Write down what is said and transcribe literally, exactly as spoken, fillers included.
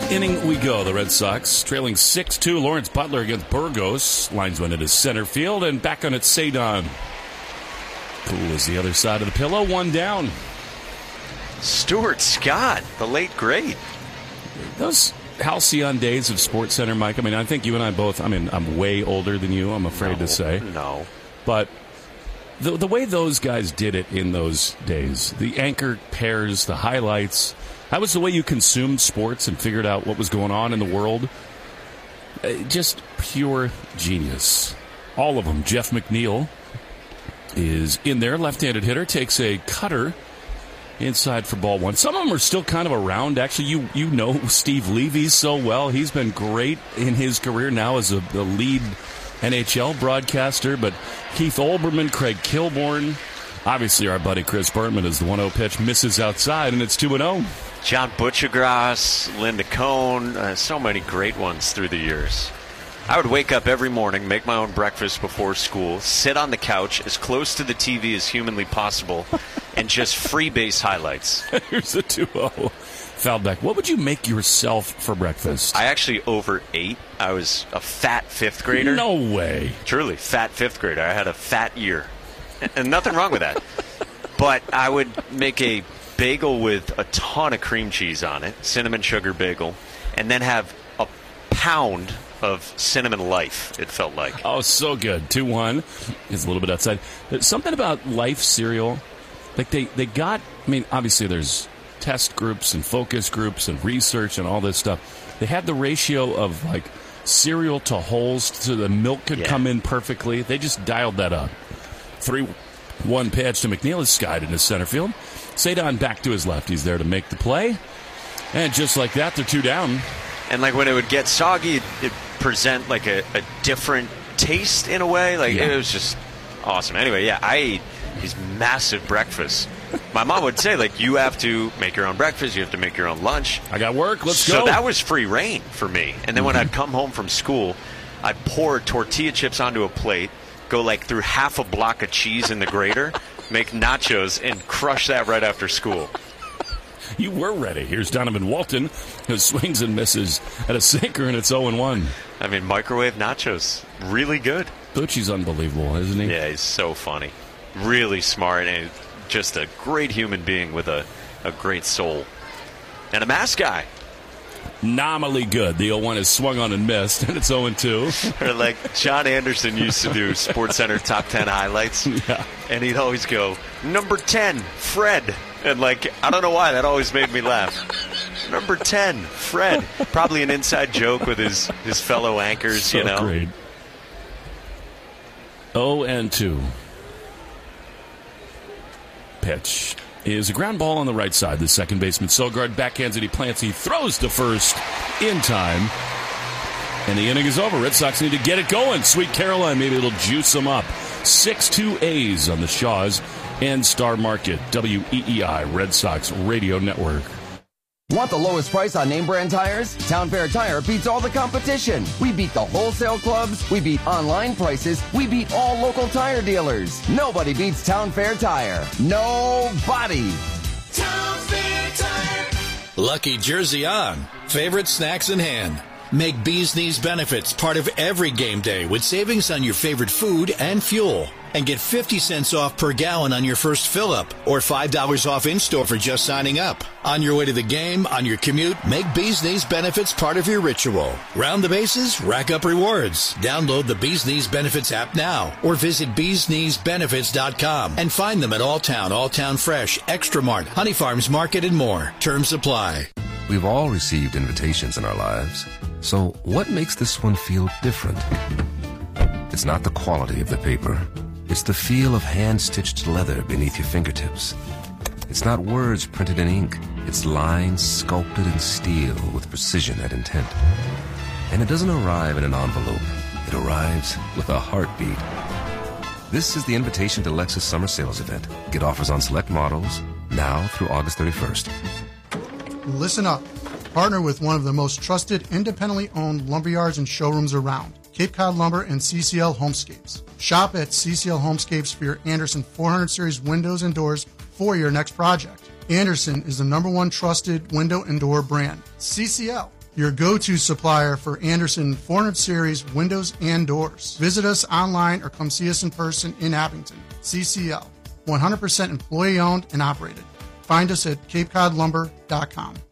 inning we go. The Red Sox trailing six two. Lawrence Butler against Burgos. Lines went into center field, and back on it, Cedon. Cool is the other side of the pillow. One down. Stuart Scott, the late great. Those halcyon days of Sports Center, Mike. I mean, I think you and I both, I mean, I'm way older than you, I'm afraid no, to say. No. But the, the way those guys did it in those days, the anchor pairs, the highlights, that was the way you consumed sports and figured out what was going on in the world. Uh, just pure genius. All of them. Jeff McNeil is in there. Left-handed hitter, takes a cutter inside for ball one. Some of them are still kind of around. Actually, you you know Steve Levy so well. He's been great in his career now as a, a lead N H L broadcaster. But Keith Olbermann, Craig Kilborn, obviously our buddy Chris Bertman is the one oh pitch, misses outside, and it's two and oh. John Butchergrass, Linda Cohn, uh, so many great ones through the years. I would wake up every morning, make my own breakfast before school, sit on the couch as close to the T V as humanly possible, and just free base highlights. Here's a two oh. Foul back. What would you make yourself for breakfast? I actually overate. I was a fat fifth grader. No way. Truly, fat fifth grader. I had a fat year. And nothing wrong with that. But I would make a bagel with a ton of cream cheese on it, cinnamon sugar bagel, and then have a pound of Cinnamon Life, it felt like. Oh, so good. two one. It's a little bit outside. There's something about Life cereal. Like they, they got, I mean, obviously there's test groups and focus groups and research and all this stuff. They had the ratio of like cereal to holes so the milk could yeah. come in perfectly. They just dialed that up. three one pitch to McNeil is skied into center field. Cedon back to his left. He's there to make the play. And just like that, they're two down. And like when it would get soggy, it, it present like a, a different taste in a way. Like yeah. It was just awesome. Anyway, yeah, I ate these massive breakfasts. My mom would say, like, you have to make your own breakfast, you have to make your own lunch. I got work, let's so go. So that was free reign for me. And then when I'd come home from school, I'd pour tortilla chips onto a plate, go like through half a block of cheese in the grater, make nachos, and crush that right after school. You were ready. Here's Donovan Walton, who swings and misses at a sinker, and it's oh and one. I mean, microwave nachos, really good. Bucci's unbelievable, isn't he? Yeah, he's so funny. Really smart, and just a great human being with a, a great soul. And a mass guy. Nominally good. The oh one is swung on and missed, and it's oh and two. Or like John Anderson used to do SportsCenter top ten highlights. Yeah. And he'd always go, number ten, Fred. And like, I don't know why, that always made me laugh. Number ten, Fred. Probably an inside joke with his, his fellow anchors, so you know. Great. oh and two. Pitch is a ground ball on the right side. The second baseman, Sogard, backhands it. He plants. He throws to first in time. And the inning is over. Red Sox need to get it going. Sweet Caroline, maybe it'll juice them up. six two A's on the Shaws and Star Market. W E E I, Red Sox Radio Network. Want the lowest price on name brand tires? Town Fair Tire beats all the competition. We beat the wholesale clubs. We beat online prices. We beat all local tire dealers. Nobody beats Town Fair Tire. Nobody. Town Fair Tire. Lucky jersey on. Favorite snacks in hand. Make Bee's Knees benefits part of every game day with savings on your favorite food and fuel. And get fifty cents off per gallon on your first fill-up or five dollars off in-store for just signing up. On your way to the game, on your commute, make Bee's Knees benefits part of your ritual. Round the bases, rack up rewards. Download the Bee's Knees Benefits app now or visit bees knees benefits dot com and find them at Alltown, Alltown Fresh, Extra Mart, Honey Farms Market, and more. Terms apply. We've all received invitations in our lives. So what makes this one feel different? It's not the quality of the paper. It's the feel of hand-stitched leather beneath your fingertips. It's not words printed in ink. It's lines sculpted in steel with precision and intent. And it doesn't arrive in an envelope. It arrives with a heartbeat. This is the invitation to Lexus Summer Sales Event. Get offers on select models now through August thirty-first. Listen up. Partner with one of the most trusted, independently owned lumberyards and showrooms around. Cape Cod Lumber and C C L Homescapes. Shop at C C L Homescapes for your Anderson four hundred series windows and doors for your next project. Anderson is the number one trusted window and door brand. C C L, your go-to supplier for Andersen four hundred series windows and doors. Visit us online or come see us in person in Abington. C C L, one hundred percent employee owned and operated. Find us at cape cod lumber dot com.